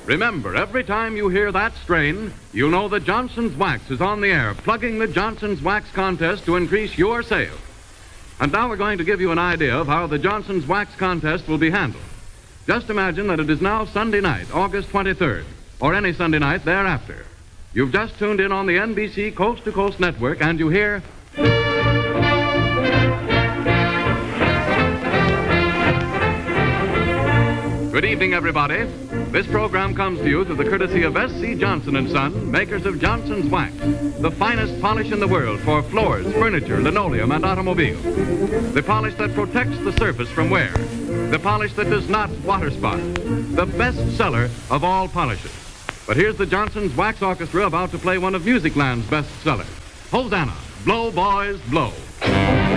Remember, every time you hear that strain, you'll know that Johnson's Wax is on the air, plugging the Johnson's Wax contest to increase your sales. And now we're going to give you an idea of how the Johnson's Wax contest will be handled. Just imagine that it is now Sunday night, August 23rd, or any Sunday night thereafter. You've just tuned in on the NBC Coast to Coast Network, and you hear... Good evening, everybody. This program comes to you through the courtesy of S.C. Johnson & Son, makers of Johnson's Wax, the finest polish in the world for floors, furniture, linoleum, and automobiles. The polish that protects the surface from wear. The polish that does not water spot. The best seller of all polishes. But here's the Johnson's Wax Orchestra about to play one of Musicland's best sellers. Hosanna, blow, boys, blow.